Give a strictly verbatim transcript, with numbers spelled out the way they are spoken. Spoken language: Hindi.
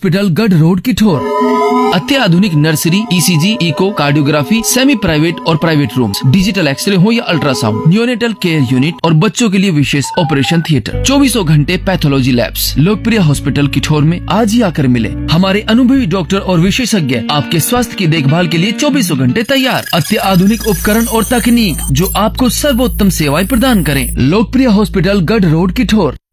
हॉस्पिटल गढ़ रोड किठोर। अत्याधुनिक nursery, ECG, eco, cardiography, semi private और प्राइवेट रूम्स, डिजिटल एक्सरे हो या अल्ट्रासाउंड, न्यूनेटल केयर यूनिट और बच्चों के लिए विशेष ऑपरेशन थिएटर, चौबीसों घंटे पैथोलॉजी लैब्स। लोकप्रिय हॉस्पिटल किठोर में आज ही आकर मिले। हमारे अनुभवी डॉक्टर और विशेषज्ञ आपके स्वास्थ्य की देखभाल के लिए चौबीसों घंटे तैयार। अत्याधुनिक उपकरण और तकनीक जो आपको सर्वोत्तम सेवाएं प्रदान करें। लोकप्रिय हॉस्पिटल गढ़ रोड किठोर।